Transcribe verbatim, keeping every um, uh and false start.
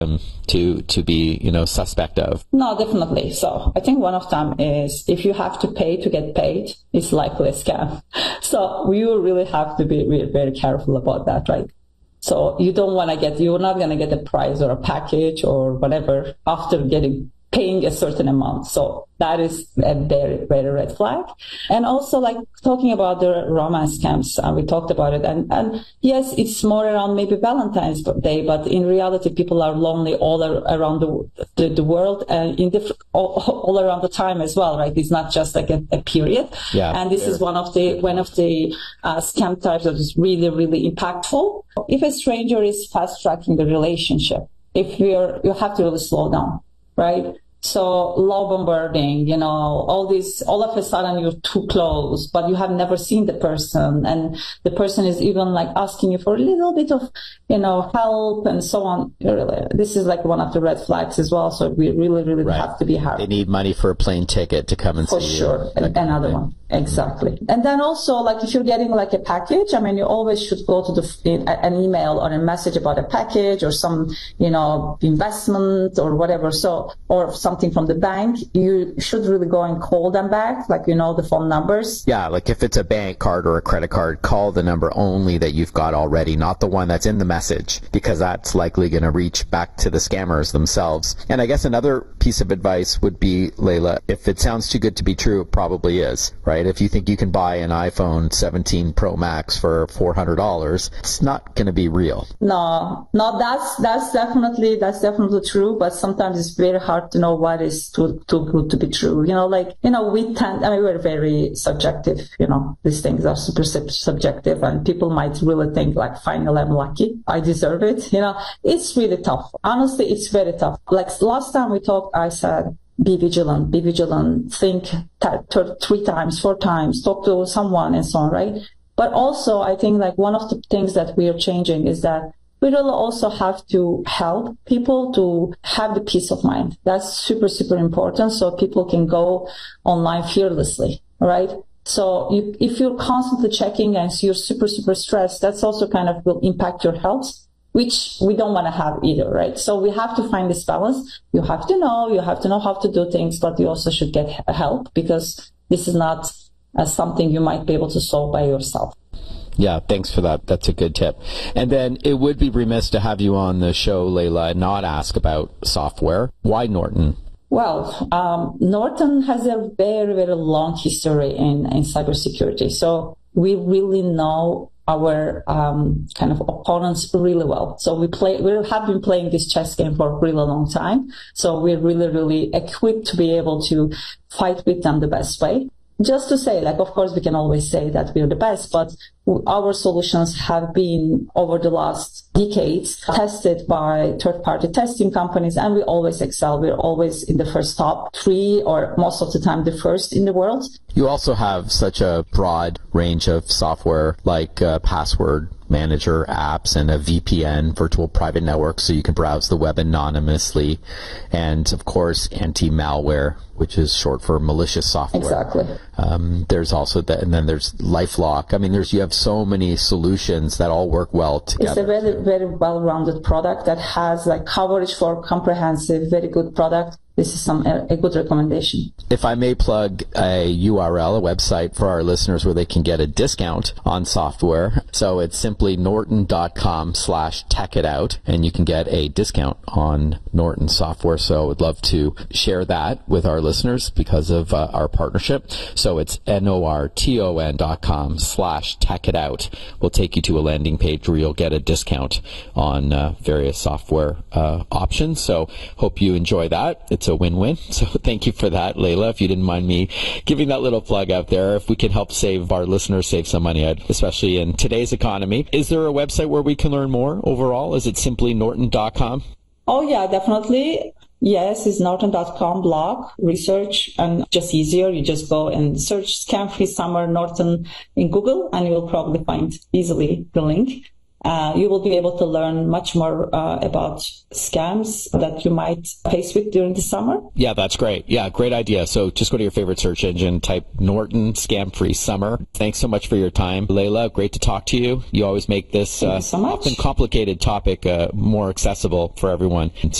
um, to to be, you know, suspect of? No, definitely. So I think one of them is if you have to pay to get paid, it's likely a scam. So we will really have to be very, very careful about that, right? So you don't want to get, you're not going to get a prize or a package or whatever after getting paying a certain amount. So that is a very, very red flag. And also, like, talking about the romance scams, uh, we talked about it. And, and yes, it's more around maybe Valentine's Day, but in reality, people are lonely all around the the, the world and in different, all, all around the time as well, right? It's not just like a, a period. Yeah. And this fair. is one of the one of the uh, scam types that is really, really impactful. If a stranger is fast tracking the relationship, if you're, you have to really slow down. Right? So low bombarding, you know, all this, all of a sudden you're too close, but you have never seen the person. And the person is even like asking you for a little bit of, you know, help and so on. This is like one of the red flags as well. So we really, really right. have to be hard. They need money for a plane ticket to come and for see sure. you. For sure. Another one. Exactly. And then also, like, if you're getting like a package, I mean, you always should go to the, an email or a message about a package or some, you know, investment or whatever. So, or something from the bank, you should really go and call them back, like, you know, the phone numbers. Yeah. Like if it's a bank card or a credit card, call the number only that you've got already, not the one that's in the message, because that's likely going to reach back to the scammers themselves. And I guess another piece of advice would be, Layla, if it sounds too good to be true, it probably is, right? If you think you can buy an iPhone seventeen Pro Max for four hundred dollars, it's not going to be real. No, no, that's, that's definitely, that's definitely true. But sometimes it's very hard to know what is too, too good to be true. You know, like, you know, we tend, I mean, we're very subjective, you know, these things are super subjective and people might really think like, finally I'm lucky. I deserve it. You know, it's really tough. Honestly, it's very tough. Like last time we talked, I said, be vigilant, be vigilant, think th- th- three times, four times, talk to someone and so on, right? But also, I think like one of the things that we are changing is that we really also have to help people to have the peace of mind. That's super, super important so people can go online fearlessly, right? So you, if you're constantly checking and you're super, super stressed, that's also kind of will impact your health, which we don't want to have either, right? So we have to find this balance. You have to know, you have to know how to do things, but you also should get help because this is not uh, something you might be able to solve by yourself. Yeah, thanks for that. That's a good tip. And then it would be remiss to have you on the show, Layla, and not ask about software. Why Norton? Well, um, Norton has a very, very long history in, in cybersecurity. So we really know our um, kind of opponents really well. So we play, we have been playing this chess game for a really long time. So we're really, really equipped to be able to fight with them the best way. Just to say, like, of course, we can always say that we're the best, but our solutions have been over the last decades tested by third-party testing companies, and we always excel. We're always in the first top three, or most of the time the first in the world. You also have such a broad range of software like uh, password manager apps and a V P N, virtual private network, so you can browse the web anonymously, and of course anti-malware, which is short for malicious software. Exactly. Um, there's also that, and then there's LifeLock. I mean, there's you have so many solutions that all work well together. It's a very, very well-rounded product that has like coverage for comprehensive, very good product. This is some a good recommendation. If I may plug a U R L, a website for our listeners where they can get a discount on software. So it's simply norton.com slash tech it out, and you can get a discount on Norton software. So I would love to share that with our listeners because of uh, our partnership. So it's N-O-R-T-O-N dot com slash tech it out. We'll take you to a landing page where you'll get a discount on uh, various software uh, options. So hope you enjoy that. It's a win-win. So thank you for that, Layla. If you didn't mind me giving that little plug out there, if we can help save our listeners save some money, especially in today's economy. Is there a website where we can learn more overall? Is it simply norton dot com? Oh, yeah, definitely. Yes, it's norton dot com blog, research, and just easier. You just go and search Scam Free Summer Norton in Google, and you will probably find easily the link. Uh, you will be able to learn much more uh, about scams that you might face with during the summer. Yeah, that's great. Yeah, great idea. So just go to your favorite search engine, type Norton Scam-Free Summer. Thanks so much for your time, Leila. Great to talk to you. You always make this uh, so often complicated topic uh, more accessible for everyone.